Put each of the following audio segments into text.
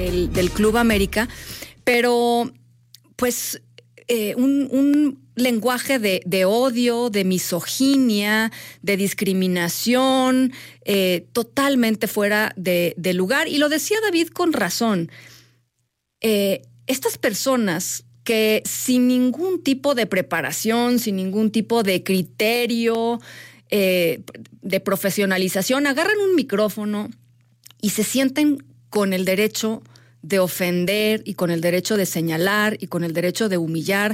del Club América, pero pues un lenguaje de odio, de misoginia, de discriminación, totalmente fuera de lugar. Y lo decía David con razón. Estas personas que sin ningún tipo de preparación, sin ningún tipo de criterio, de profesionalización, agarran un micrófono y se sienten con el derecho de ofender y con el derecho de señalar y con el derecho de humillar.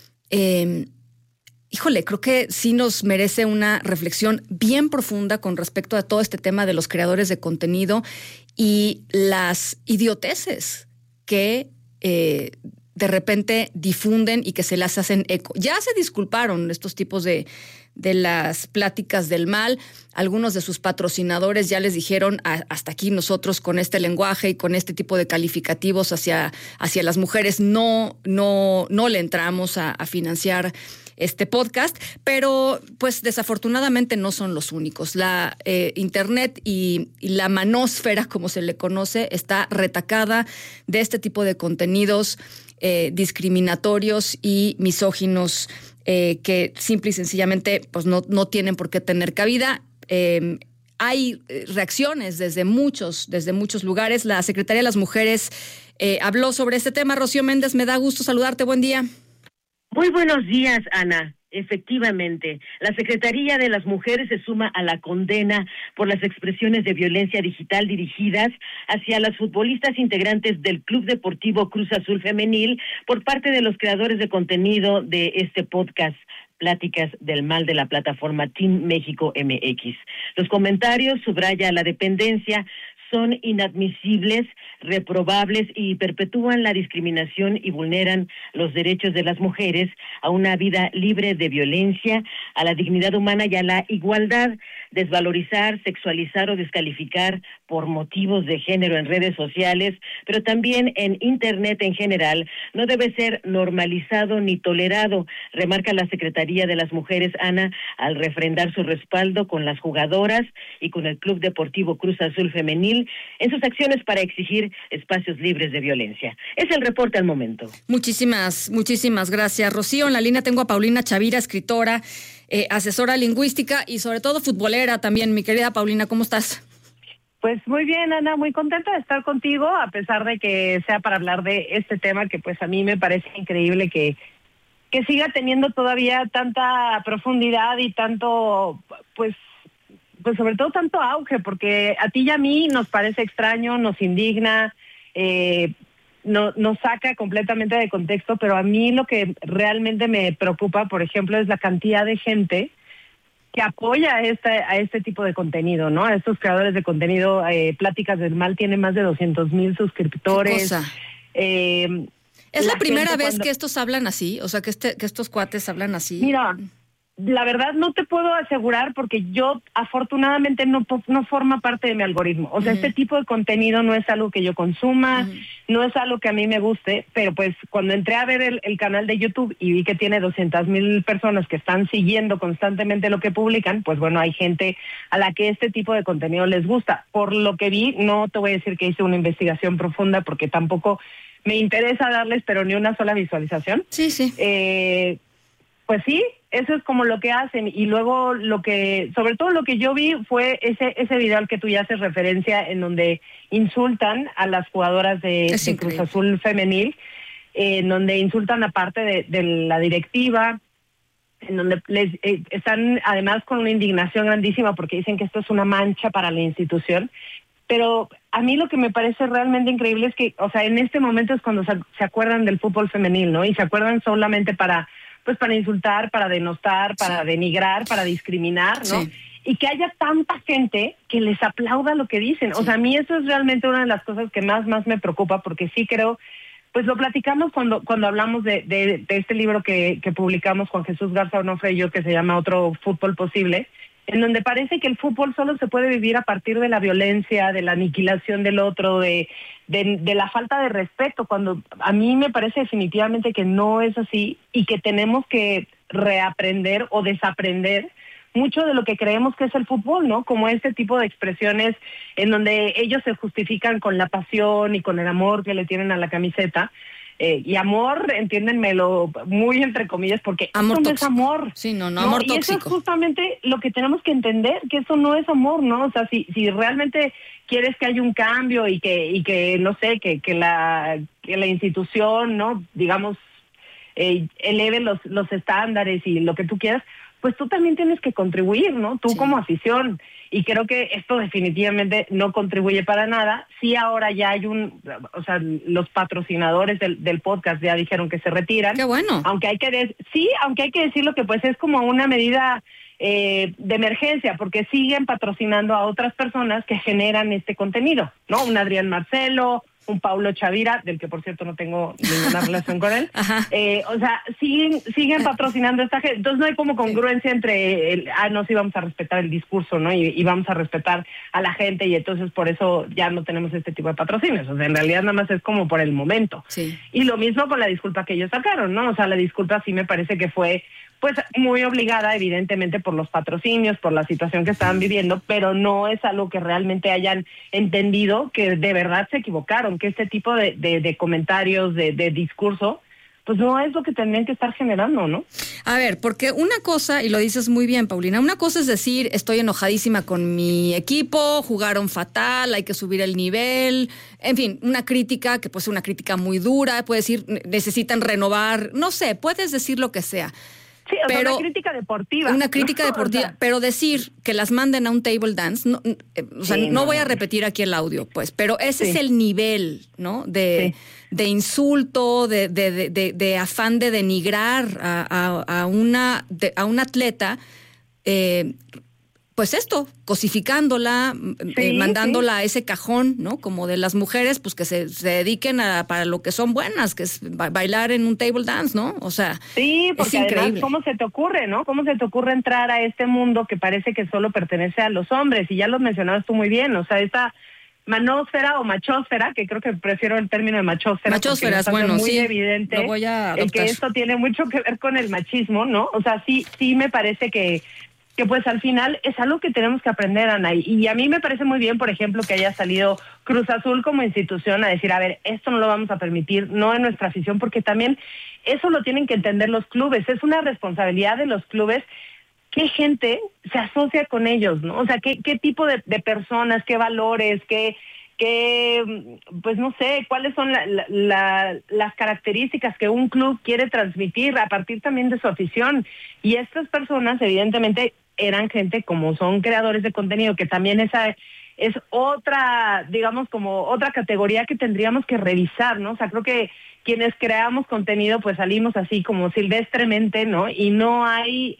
Híjole, creo que sí nos merece una reflexión bien profunda con respecto a todo este tema de los creadores de contenido y las idioteces que de repente difunden y que se las hacen eco. Ya se disculparon estos tipos de las pláticas del mal. Algunos de sus patrocinadores ya les dijeron hasta aquí nosotros con este lenguaje y con este tipo de calificativos hacia las mujeres no le entramos a financiar este podcast, pero pues desafortunadamente no son los únicos. La internet y la manósfera, como se le conoce, está retacada de este tipo de contenidos discriminatorios y misóginos que simple y sencillamente pues no tienen por qué tener cabida. Hay reacciones desde muchos lugares. La Secretaría de las Mujeres habló sobre este tema. Rocío Méndez, me da gusto saludarte. Buen día. Muy buenos días, Ana. Efectivamente, la Secretaría de las Mujeres se suma a la condena por las expresiones de violencia digital dirigidas hacia las futbolistas integrantes del Club Deportivo Cruz Azul Femenil por parte de los creadores de contenido de este podcast, Pláticas del Mal, de la plataforma Team México MX. Los comentarios, subraya la dependencia, son inadmisibles, reprobables y perpetúan la discriminación y vulneran los derechos de las mujeres a una vida libre de violencia, a la dignidad humana y a la igualdad. Desvalorizar, sexualizar o descalificar por motivos de género en redes sociales, pero también en Internet en general, no debe ser normalizado ni tolerado, remarca la Secretaría de las Mujeres, Ana, al refrendar su respaldo con las jugadoras y con el Club Deportivo Cruz Azul Femenil en sus acciones para exigir espacios libres de violencia. Es el reporte al momento. Muchísimas gracias, Rocío. En la línea tengo a Paulina Chavira, escritora, asesora lingüística y sobre todo futbolera también. Mi querida Paulina, ¿cómo estás? Pues muy bien, Ana, muy contenta de estar contigo, a pesar de que sea para hablar de este tema que pues a mí me parece increíble que siga teniendo todavía tanta profundidad y tanto, pues sobre todo tanto auge, porque a ti y a mí nos parece extraño, nos indigna, nos saca completamente de contexto, pero a mí lo que realmente me preocupa, por ejemplo, es la cantidad de gente que apoya a este tipo de contenido, ¿no? A estos creadores de contenido. Pláticas del Mal tiene más de 200,000 suscriptores. ¿Es la primera vez que estos hablan así? O sea, que estos cuates hablan así. Mira, la verdad no te puedo asegurar porque yo afortunadamente no forma parte de mi algoritmo. O sea, este tipo de contenido no es algo que yo consuma, no es algo que a mí me guste, pero pues cuando entré a ver el canal de YouTube y vi que tiene 200,000 personas que están siguiendo constantemente lo que publican, pues bueno, hay gente a la que este tipo de contenido les gusta. Por lo que vi, no te voy a decir que hice una investigación profunda porque tampoco me interesa darles pero ni una sola visualización. Sí. Pues sí, eso es como lo que hacen. Y luego sobre todo lo que yo vi fue ese video al que tú ya haces referencia, en donde insultan a las jugadoras de Cruz Azul Femenil, en donde insultan aparte de la directiva, en donde están además con una indignación grandísima porque dicen que esto es una mancha para la institución. Pero a mí lo que me parece realmente increíble es que, o sea, en este momento es cuando se acuerdan del fútbol femenil, ¿no? Y se acuerdan solamente para insultar, para denostar, para denigrar, para discriminar, ¿no? Sí. Y que haya tanta gente que les aplauda lo que dicen. Sí. O sea, a mí eso es realmente una de las cosas que más me preocupa, porque sí creo, pues lo platicamos cuando hablamos de este libro que publicamos Juan Jesús Garza Onofre y yo, que se llama Otro Fútbol Posible, en donde parece que el fútbol solo se puede vivir a partir de la violencia, de la aniquilación del otro, de la falta de respeto, cuando a mí me parece definitivamente que no es así y que tenemos que reaprender o desaprender mucho de lo que creemos que es el fútbol, ¿no? Como este tipo de expresiones en donde ellos se justifican con la pasión y con el amor que le tienen a la camiseta. Y amor, entiéndenmelo muy entre comillas, porque amor eso no tóxico. es amor. Sí, no, amor tóxico. Y eso es justamente lo que tenemos que entender, que eso no es amor, ¿no? O sea, si realmente quieres que haya un cambio y que no sé, que la institución, ¿no? Digamos, eleve los estándares y lo que tú quieras, pues tú también tienes que contribuir, ¿no? Tú como afición. Y creo que esto definitivamente no contribuye para nada. Sí, ahora ya hay los patrocinadores del podcast ya dijeron que se retiran. ¡Qué bueno! Aunque hay que decirlo que pues es como una medida de emergencia, porque siguen patrocinando a otras personas que generan este contenido, ¿no? Un Adrián Marcelo, un Paulo Chavira, del que por cierto no tengo ninguna relación con él. Siguen patrocinando a esta gente. Entonces no hay como congruencia entre sí vamos a respetar el discurso, ¿no? Y vamos a respetar a la gente, y entonces por eso ya no tenemos este tipo de patrocinios. O sea, en realidad nada más es como por el momento. Sí. Y lo mismo con la disculpa que ellos sacaron, ¿no? O sea, la disculpa sí me parece que fue pues muy obligada, evidentemente, por los patrocinios, por la situación que estaban viviendo, pero no es algo que realmente hayan entendido que de verdad se equivocaron, que este tipo de comentarios, de discurso, pues no es lo que tendrían que estar generando, ¿no? A ver, porque una cosa, y lo dices muy bien, Paulina, una cosa es decir, estoy enojadísima con mi equipo, jugaron fatal, hay que subir el nivel, en fin, una crítica que puede ser una crítica muy dura, puedes decir, necesitan renovar, no sé, puedes decir lo que sea. Sí, una crítica deportiva. Una crítica deportiva, o sea, pero decir que las manden a un table dance, no voy a repetir aquí el audio, pues, pero ese es el nivel, ¿no? De insulto, de afán de denigrar a un atleta, pues esto, cosificándola, mandándola a ese cajón, ¿no? Como de las mujeres, pues que se dediquen para lo que son buenas, que es bailar en un table dance, ¿no? O sea, sí, porque es increíble. Además, ¿cómo se te ocurre, no? ¿Cómo se te ocurre entrar a este mundo que parece que solo pertenece a los hombres? Y ya lo mencionabas tú muy bien, o sea, esta manósfera o machósfera, que creo que prefiero el término de machósfera. Machósfera es bueno, muy sí. evidente Lo voy a adoptar. el que esto tiene mucho que ver con el machismo, ¿no? O sea, sí me parece que pues al final es algo que tenemos que aprender, Ana, y a mí me parece muy bien, por ejemplo, que haya salido Cruz Azul como institución a decir, a ver, esto no lo vamos a permitir, no en nuestra afición, porque también eso lo tienen que entender los clubes, es una responsabilidad de los clubes qué gente se asocia con ellos, ¿no? O sea, qué tipo de personas, qué valores, pues no sé, cuáles son las características que un club quiere transmitir a partir también de su afición. Y estas personas, evidentemente, eran gente como son creadores de contenido, que también esa es otra, digamos, como otra categoría que tendríamos que revisar, ¿no? O sea, creo que quienes creamos contenido, pues salimos así como silvestremente, ¿no? Y no hay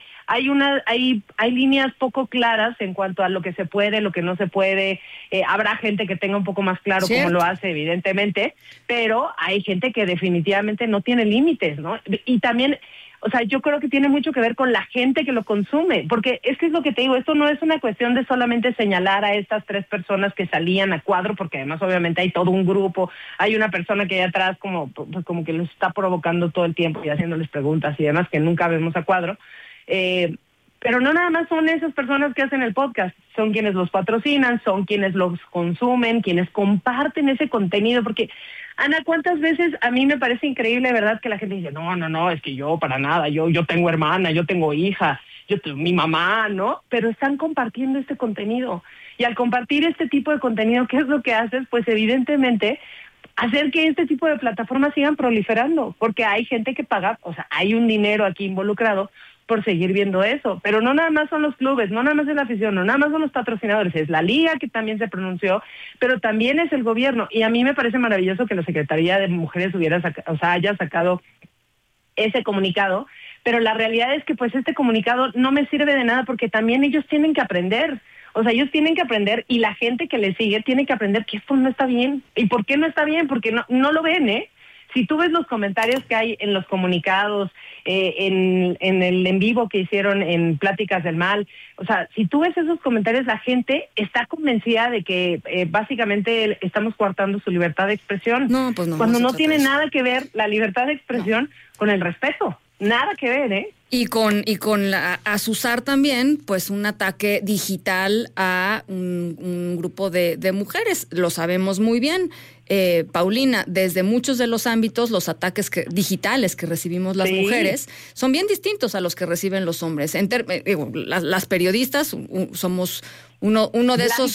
líneas poco claras en cuanto a lo que se puede, lo que no se puede. Habrá gente que tenga un poco más claro cómo lo hace, evidentemente, pero hay gente que definitivamente no tiene límites, ¿no? Y también, o sea, yo creo que tiene mucho que ver con la gente que lo consume, porque es que es lo que te digo, esto no es una cuestión de solamente señalar a estas 3 personas que salían a cuadro, porque además obviamente hay todo un grupo, hay una persona que hay atrás como que los está provocando todo el tiempo y haciéndoles preguntas y demás que nunca vemos a cuadro. Pero no nada más son esas personas que hacen el podcast, son quienes los patrocinan, son quienes los consumen, quienes comparten ese contenido, porque Ana, ¿cuántas veces a mí me parece increíble, verdad, que la gente dice, no, es que yo para nada, yo tengo hermana, yo tengo hija, mi mamá, ¿no? Pero están compartiendo este contenido, y al compartir este tipo de contenido, ¿qué es lo que haces? Pues evidentemente hacer que este tipo de plataformas sigan proliferando, porque hay gente que paga, o sea, hay un dinero aquí involucrado por seguir viendo eso, pero no nada más son los clubes, no nada más es la afición, no nada más son los patrocinadores, es la liga que también se pronunció, pero también es el gobierno, y a mí me parece maravilloso que la Secretaría de Mujeres haya sacado ese comunicado, pero la realidad es que pues este comunicado no me sirve de nada porque también ellos tienen que aprender. O sea, ellos tienen que aprender y la gente que les sigue tiene que aprender que esto no está bien. ¿Y por qué no está bien? Porque no lo ven, ¿eh? Si tú ves los comentarios que hay en los comunicados, en el en vivo que hicieron en Pláticas del Mal, o sea, si tú ves esos comentarios, la gente está convencida de que básicamente estamos coartando su libertad de expresión. No, pues no. Cuando no tiene nada que ver la libertad de expresión con el respeto. Nada que ver, ¿eh? Y con azuzar también, pues, un ataque digital a un grupo de mujeres. Lo sabemos muy bien. Paulina, desde muchos de los ámbitos, los ataques digitales que recibimos las mujeres son bien distintos a los que reciben los hombres. Las periodistas somos uno de esos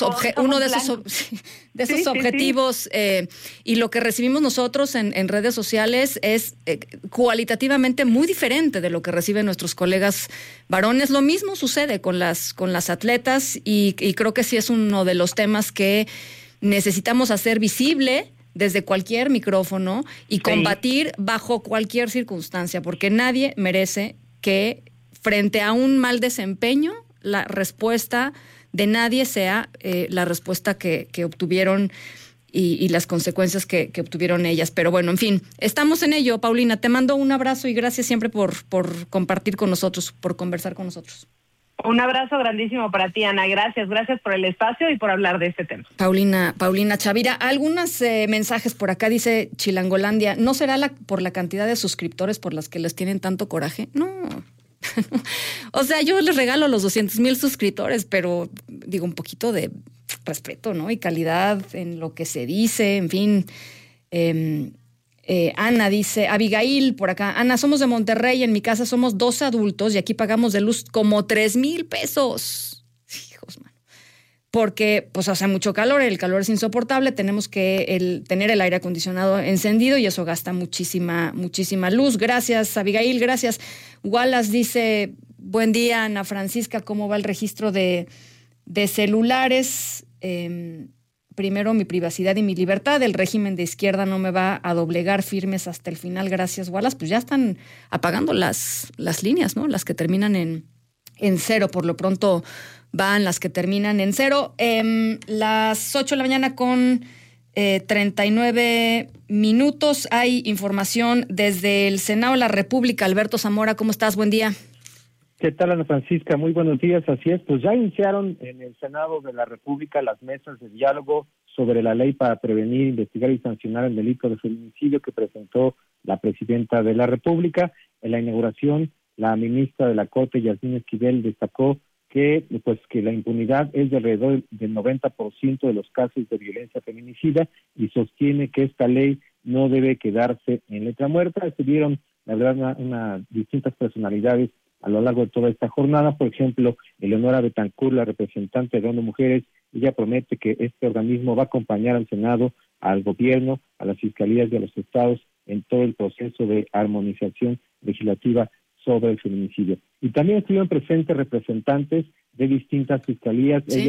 objetivos, y lo que recibimos nosotros en redes sociales es cualitativamente muy diferente de lo que reciben nuestros colegas varones. Lo mismo sucede con las atletas y creo que sí es uno de los temas que necesitamos hacer visible desde cualquier micrófono y combatir bajo cualquier circunstancia, porque nadie merece que frente a un mal desempeño la respuesta de nadie sea la respuesta que obtuvieron y las consecuencias que obtuvieron ellas. Pero bueno, en fin, estamos en ello. Paulina, te mando un abrazo y gracias siempre por compartir con nosotros, por conversar con nosotros. Un abrazo grandísimo para ti, Ana. Gracias por el espacio y por hablar de este tema. Paulina Chavira, algunos mensajes por acá, dice Chilangolandia, ¿no será por la cantidad de suscriptores por las que les tienen tanto coraje? No. O sea, yo les regalo los 200,000 suscriptores, pero digo, un poquito de respeto, ¿no? Y calidad en lo que se dice, en fin. Ana dice, Abigail por acá, Ana, somos de Monterrey, en mi casa somos 2 adultos y aquí pagamos de luz como 3,000 pesos. Hijos, mano. Porque pues hace mucho calor, el calor es insoportable, tenemos que tener el aire acondicionado encendido y eso gasta muchísima luz. Gracias, Abigail, gracias. Wallace dice, buen día, Ana Francisca, ¿cómo va el registro de celulares? Primero mi privacidad y mi libertad, el régimen de izquierda no me va a doblegar, firmes hasta el final, gracias, Wallace. Pues ya están apagando las líneas, ¿no? Las que terminan en 0, por lo pronto van las que terminan en 0. Las 8 de la mañana con 39 minutos, hay información desde el Senado de la República. Alberto Zamora, ¿cómo estás? Buen día. ¿Qué tal, Ana Francisca? Muy buenos días. Así es, pues ya iniciaron en el Senado de la República las mesas de diálogo sobre la ley para prevenir, investigar y sancionar el delito de feminicidio que presentó la presidenta de la República. En la inauguración, la ministra de la Corte, Yasmín Esquivel, destacó que la impunidad es de alrededor del 90% de los casos de violencia feminicida y sostiene que esta ley no debe quedarse en letra muerta. Estuvieron, la verdad, distintas personalidades a lo largo de toda esta jornada. Por ejemplo, Eleonora Betancourt, la representante de ONU Mujeres, ella promete que este organismo va a acompañar al Senado, al gobierno, a las fiscalías de los estados en todo el proceso de armonización legislativa sobre el feminicidio. Y también estuvieron presentes representantes de distintas fiscalías. Sí.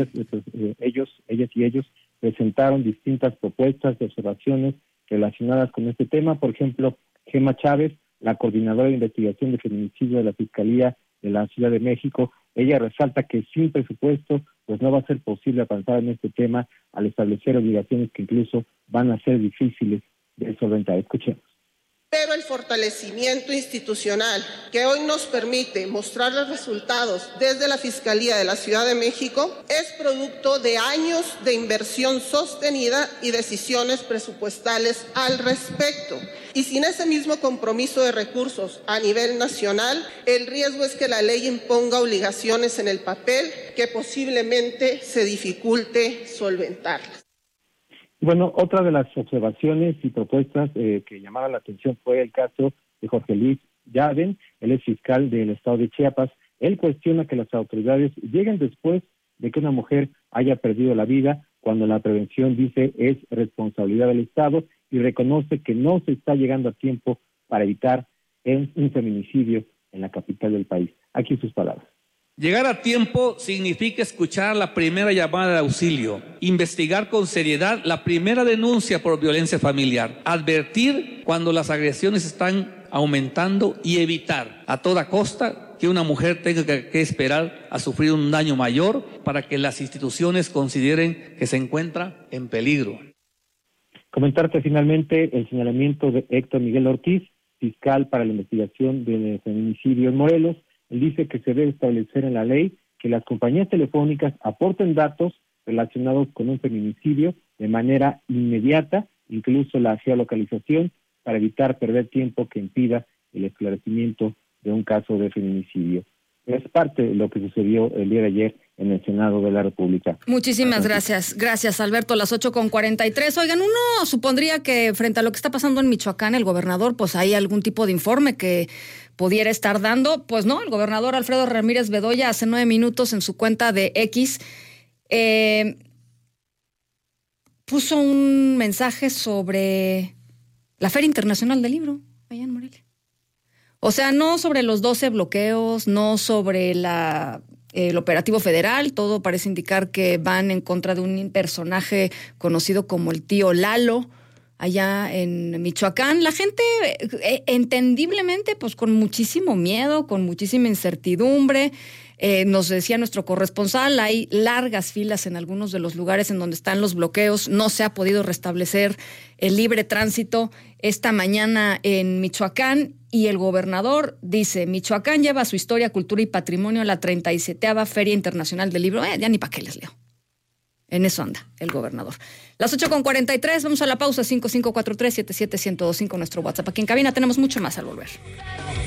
Ellas y ellos presentaron distintas propuestas de observaciones relacionadas con este tema. Por ejemplo, Gema Chávez, la coordinadora de investigación de feminicidio de la Fiscalía de la Ciudad de México, ella resalta que sin presupuesto pues no va a ser posible avanzar en este tema al establecer obligaciones que incluso van a ser difíciles de solventar. Escuchemos. Pero el fortalecimiento institucional que hoy nos permite mostrar los resultados desde la Fiscalía de la Ciudad de México es producto de años de inversión sostenida y decisiones presupuestales al respecto. Y sin ese mismo compromiso de recursos a nivel nacional, el riesgo es que la ley imponga obligaciones en el papel que posiblemente se dificulte solventarlas. Bueno, otra de las observaciones y propuestas que llamaron la atención fue el caso de Jorge Luis Yaden, él es fiscal del estado de Chiapas. Él cuestiona que las autoridades lleguen después de que una mujer haya perdido la vida, cuando la prevención, dice, es responsabilidad del Estado, y reconoce que no se está llegando a tiempo para evitar un feminicidio en la capital del país. Aquí sus palabras. Llegar a tiempo significa escuchar la primera llamada de auxilio, investigar con seriedad la primera denuncia por violencia familiar, advertir cuando las agresiones están aumentando y evitar a toda costa que una mujer tenga que esperar a sufrir un daño mayor para que las instituciones consideren que se encuentra en peligro. Comentarte finalmente el señalamiento de Héctor Miguel Ortiz, fiscal para la investigación de feminicidio en Morelos. Él dice que se debe establecer en la ley que las compañías telefónicas aporten datos relacionados con un feminicidio de manera inmediata, incluso la geolocalización, para evitar perder tiempo que impida el esclarecimiento de un caso de feminicidio. Es parte de lo que sucedió el día de ayer en el Senado de la República. Muchísimas gracias. Gracias, Alberto. Las 8:43. Oigan, uno supondría que frente a lo que está pasando en Michoacán, el gobernador, pues hay algún tipo de informe que pudiera estar dando. Pues no, el gobernador Alfredo Ramírez Bedoya hace 9 minutos en su cuenta de X puso un mensaje sobre la Feria Internacional del Libro allá en Morelia. O sea, no sobre los 12 bloqueos, no sobre el operativo federal, todo parece indicar que van en contra de un personaje conocido como el tío Lalo, allá en Michoacán. La gente, entendiblemente, pues con muchísimo miedo, con muchísima incertidumbre. Nos decía nuestro corresponsal, hay largas filas en algunos de los lugares en donde están los bloqueos. No se ha podido restablecer el libre tránsito esta mañana en Michoacán. Y el gobernador dice, Michoacán lleva su historia, cultura y patrimonio a la 37ª Feria Internacional del Libro. Ya ni para qué les leo. En eso anda el gobernador. Las 8:43, vamos a la pausa. 5543-77125, nuestro WhatsApp. Aquí en cabina tenemos mucho más al volver.